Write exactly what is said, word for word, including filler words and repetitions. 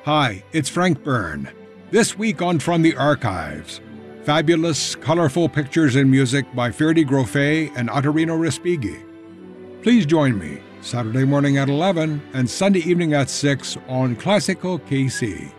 Hi, it's Frank Byrne. This week on From the Archives, fabulous, colorful pictures and music by Ferdi Grofé and Ottorino Respighi. Please join me Saturday morning at eleven and Sunday evening at six on Classical K C.